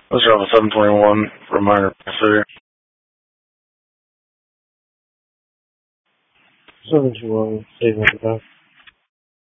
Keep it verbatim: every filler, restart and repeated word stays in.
Let's drop a seven twenty-one reminder city. seven twenty-one, saving the back.